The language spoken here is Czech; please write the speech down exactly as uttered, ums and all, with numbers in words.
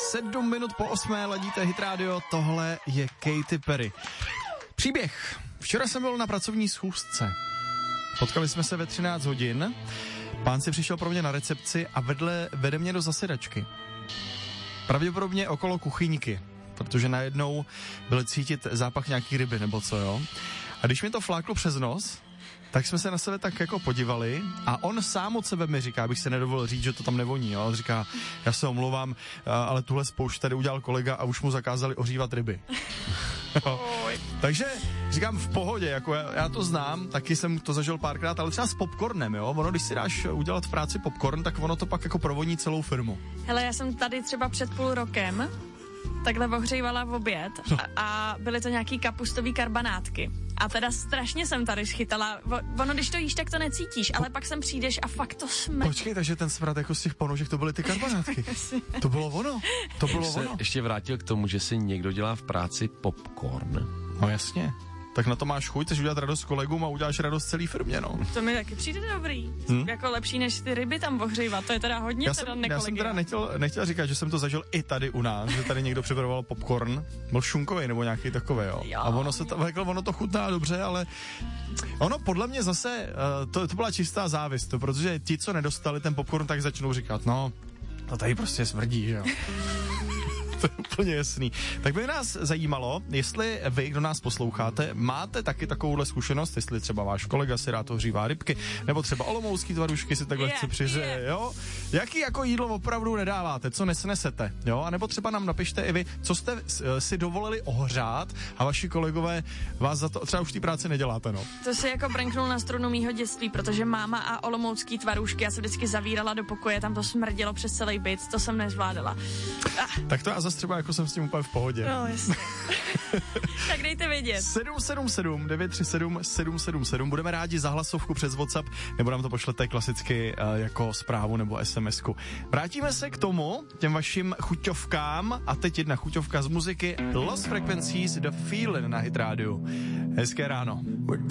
sedm minut po osmé, ladíte Hit Radio, tohle je Katy Perry. Příběh. Včera jsem byl na pracovní schůzce. Potkali jsme se ve třináct hodin. Pán si přišel pro mě na recepci a vedle vede mě do zasedačky. Pravděpodobně okolo kuchyňky, protože najednou byl cítit zápach nějaký ryby nebo co, jo. A když mi to fláklo přes nos, tak jsme se na sebe tak jako podívali a on sám od sebe mi říká, abych se nedovolil říct, že to tam nevoní, jo. On říká, já se omlouvám, ale tuhle spoušť tady udělal kolega a už mu zakázali ohřívat ryby. Takže říkám v pohodě, jako já, já to znám, taky jsem to zažil párkrát, ale třeba s popcornem, jo. Ono, když si dáš udělat v práci popcorn, tak ono to pak jako provoní celou firmu. Hele, já jsem tady třeba před půl rokem takhle ohřívala v oběd a, a byly to nějaký kapustový karbanátky. A teda strašně jsem tady schytala. Ono, když to jíš, tak to necítíš, ale pak sem přijdeš a fakt to smrdí. Počkej, takže ten smrad jako z těch ponožek, to byly ty karbanátky. To bylo ono. To bylo se ono. Ještě vrátil k tomu, že si někdo dělá v práci popcorn. No jasně. Tak na to máš chuť, chceš udělat radost kolegům a uděláš radost celý firmě, no. To mi taky přijde dobrý. Hmm? Jako lepší, než ty ryby tam ohřívat. To je teda hodně já teda jsem, já jsem teda nekolegiální. nechtěl, nechtěl říkat, že jsem to zažil i tady u nás, že tady někdo připravoval popcorn, byl šunkový nebo nějaký takový, jo. Jo. A ono se to, jako ono to chutná dobře, ale ono podle mě zase, uh, to, to byla čistá závist, to, protože ti, co nedostali ten popcorn, tak začnou říkat, no, to tady prostě smrdí, že jo. To je úplně jasný. Tak by nás zajímalo, jestli vy, kdo nás posloucháte, máte taky takovouhle zkušenost, jestli třeba váš kolega si rád ohřívá rybky, nebo třeba olomoucký tvarušky si takhle Yeah, chce přiře, yeah. jo? Jaký jako jídlo opravdu nedáváte, co nesnesete, jo? A nebo třeba nám napište i vy, co jste si dovolili ohřát a vaši kolegové vás za to třeba už v té práci neděláte, no. To si jako branknul na strunu mýho dětství, protože máma a olomoucký tvarůžky, já se vždycky zavírala do pokoje, tam to smrdělo přes celý byt, to jsem nezvládala. Ah. Tak to já zase třeba jako jsem s tím úplně v pohodě. No, jasně. Tak dejte vědět. sedm sedm sedm devět tři sedm sedm sedm sedm. Budeme rádi za hlasovku přes WhatsApp, nebo nám to pošlete klasicky uh, jako zprávu nebo SMSku. Vrátíme se k tomu, těm vašim chuťovkám, a teď jedna chuťovka z muziky Lost Frequencies, The Feeling na Hit Radio. Hezké ráno.